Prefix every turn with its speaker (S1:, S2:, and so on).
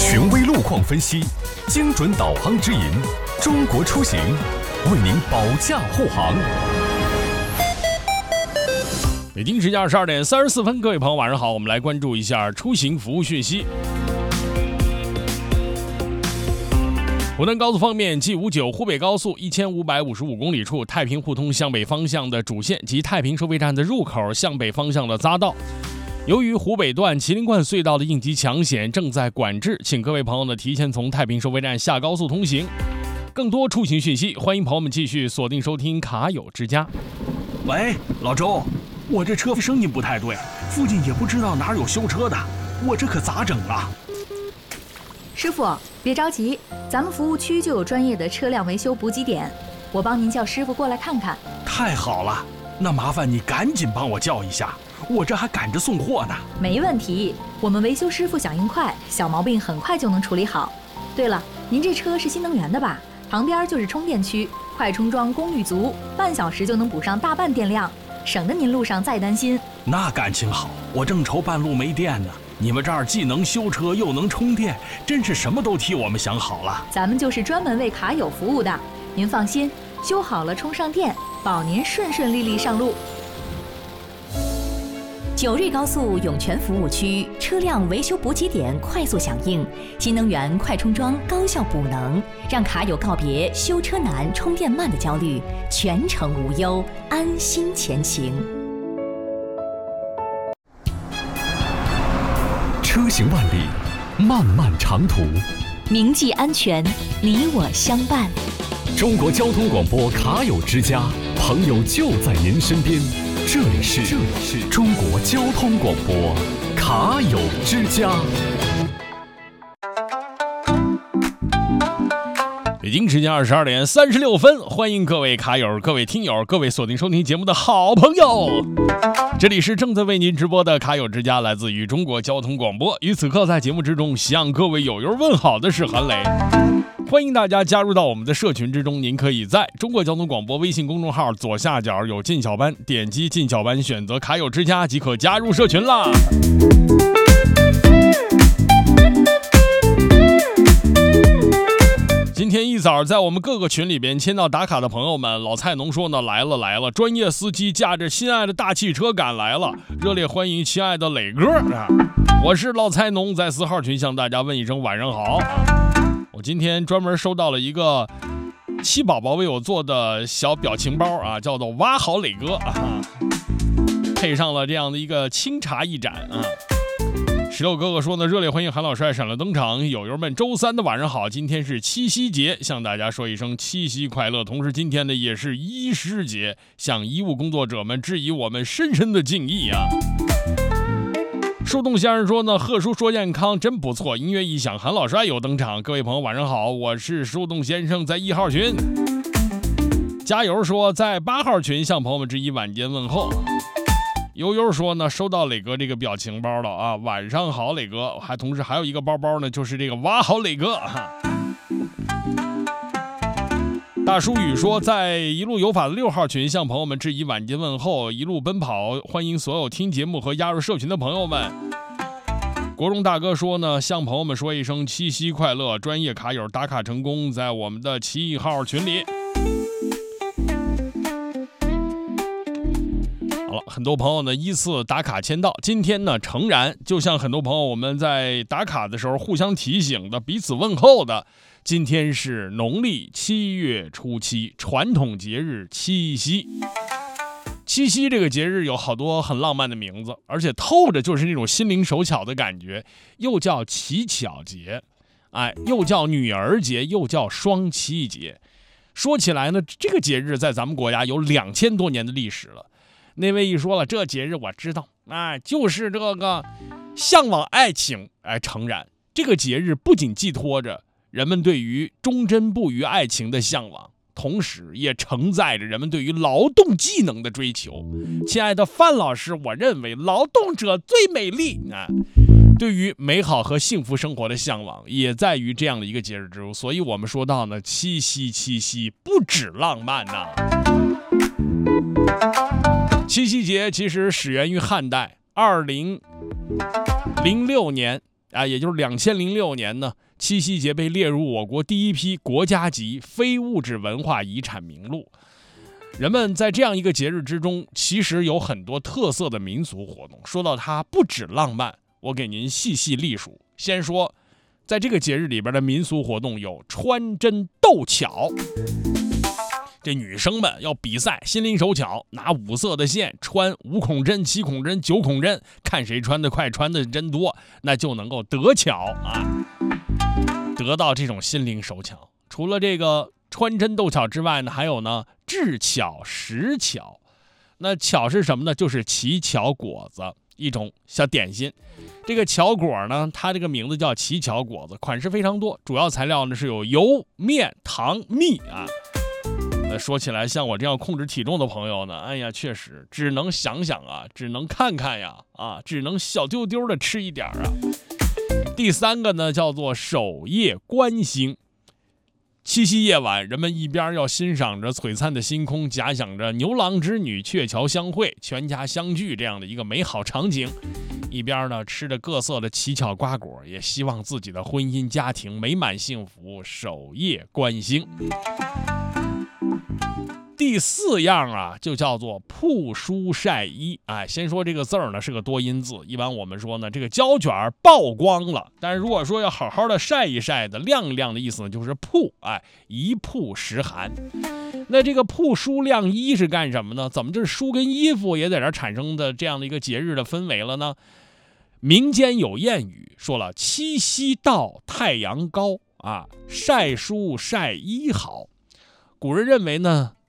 S1: 权威路况分析，精准导航指引，中国出行为您保驾护航。
S2: 北京时间22点34分，各位朋友晚上好，我们来关注一下出行服务讯息。湖南高速方面，G59湖北高速1555公里处太平互通向北方向的主线及太平收费站的入口向北方向的匝道，由于湖北段麒麟冠隧道的应急抢险正在管制，请各位朋友呢提前从太平收费站下高速通行。更多出行讯息，欢迎朋友们继续锁定收听卡友之家。
S3: 喂，老周，我这车声音不太对，附近也不知道哪有修车的，我这可咋整啊？
S4: 师傅，别着急，咱们服务区就有专业的车辆维修补给点，我帮您叫师傅过来看看。
S3: 太好了，那麻烦你赶紧帮我叫一下，我这还赶着送货呢。
S4: 没问题，我们维修师傅响应快，小毛病很快就能处理好。对了，您这车是新能源的吧？旁边就是充电区，快充桩功率足，半小时就能补上大半电量，省得您路上再担心。
S3: 那感情好，我正愁半路没电呢。你们这儿既能修车又能充电，真是什么都替我们想好了。
S4: 咱们就是专门为卡友服务的，您放心，修好了充上电，保您顺顺利利上路。
S5: 九瑞高速涌泉服务区车辆维修补给点快速响应，新能源快充桩高效补能，让卡友告别修车难、充电慢的焦虑，全程无忧，安心前行。
S1: 车行万里，漫漫长途，
S5: 铭记安全，你我相伴。
S1: 中国交通广播卡友之家，朋友就在您身边。这里是中国交通广播卡友之家。
S2: 北京时间22点36分，欢迎各位卡友、各位听友、各位锁定收听节目的好朋友。这里是正在为您直播的卡友之家，来自于中国交通广播。与此刻在节目之中向各位友友问好的是韩磊，欢迎大家加入到我们的社群之中。您可以在中国交通广播微信公众号左下角有进小班，点击进小班选择卡友之家即可加入社群啦。今天一早在我们各个群里边签到打卡的朋友们，老菜农说呢，来了，专业司机驾着心爱的大汽车赶来了，热烈欢迎亲爱的磊哥啊！我是老菜农，在4号群向大家问一声晚上好。我今天专门收到了一个七宝宝为我做的小表情包啊，叫做挖好磊哥啊，配上了这样的一个清茶一盏啊。石榴哥哥说呢，热烈欢迎韩老师闪亮登场，友友们周三的晚上好，今天是七夕节，向大家说一声七夕快乐。同时今天呢也是医师节，向医务工作者们致以我们深深的敬意啊。树洞先生说呢，贺叔说健康真不错，音乐一响，韩老师爱有登场。各位朋友晚上好，我是树洞先生，在1号群。加油说在8号群向朋友们致以晚间问候。悠悠说呢，收到磊哥这个表情包了啊，晚上好磊哥，同时还有一个包包呢，就是这个挖好磊哥啊。大叔宇说，在一路有法的6号群向朋友们致以晚间问候，一路奔跑，欢迎所有听节目和加入社群的朋友们。国荣大哥说呢，向朋友们说一声七夕快乐，专业卡友打卡成功，在我们的7号群里。很多朋友呢依次打卡签到，今天呢诚然就像很多朋友我们在打卡的时候互相提醒的，彼此问候的，今天是农历7月初7，传统节日七夕。七夕这个节日有好多很浪漫的名字，而且透着就是那种心灵手巧的感觉，又叫乞巧节，又叫女儿节，又叫双七节。说起来呢，这个节日在咱们国家有2000多年的历史了。那位一说了，这节日我知道，就是这个向往爱情。诚然，这个节日不仅寄托着人们对于忠贞不渝爱情的向往，同时也承载着人们对于劳动技能的追求。亲爱的范老师，我认为劳动者最美丽啊！对于美好和幸福生活的向往，也在于这样的一个节日之中。所以我们说到呢，七夕不止浪漫呐。七夕节其实始源于汉代，2006年， 啊，也就是2006年呢，七夕节被列入我国第一批国家级非物质文化遗产名录。人们在这样一个节日之中，其实有很多特色的民俗活动。说到它不止浪漫，我给您细细例数。先说，在这个节日里边的民俗活动有穿针斗巧。这女生们要比赛心灵手巧，拿5色的线穿5孔针、7孔针、9孔针，看谁穿得快，穿的针多，那就能够得巧啊，得到这种心灵手巧。除了这个穿针斗巧之外呢，还有呢制巧食巧。那巧是什么呢？就是奇巧果子，一种小点心。这个巧果呢，它这个名字叫奇巧果子，款式非常多，主要材料呢是有油、面、糖、蜜啊。说起来，像我这样控制体重的朋友呢，哎呀，确实只能想想啊，只能看看呀，啊，只能小丢丢的吃一点啊。第3个呢，叫做守夜观星。七夕夜晚，人们一边要欣赏着璀璨的星空，假想着牛郎织女鹊桥相会、全家相聚这样的一个美好场景，一边呢吃着各色的奇巧瓜果，也希望自己的婚姻家庭美满幸福，守夜观星。第4样啊，就叫做曝书晒衣。哎，先说这个字儿呢是个多音字，一般我们说呢这个胶卷曝光了，但是如果说要好好的晒一晒的、晾一晾的意思呢，就是曝，哎，一曝十寒。那这个曝书晾衣是干什么呢？怎么这书跟衣服也在这产生的这样的一个节日的氛围了呢？民间有谚语说了，七夕到，太阳高啊，晒书晒衣好。古人认为呢，